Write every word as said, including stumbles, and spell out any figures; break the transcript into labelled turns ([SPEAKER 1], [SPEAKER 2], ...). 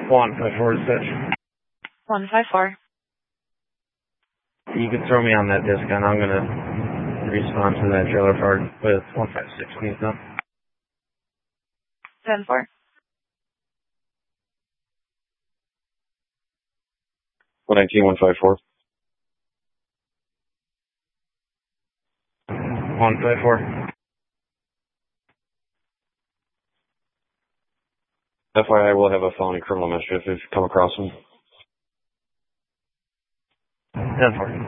[SPEAKER 1] One five four dispatch.
[SPEAKER 2] One five four.
[SPEAKER 1] You can throw me on that disc, and I'm gonna respond to that trailer park with one five six. Please no.
[SPEAKER 2] Ten four.
[SPEAKER 3] One nineteen one five four.
[SPEAKER 1] One five four.
[SPEAKER 3] F Y I, will have a felony criminal mischief if you come across him.
[SPEAKER 1] Ten four.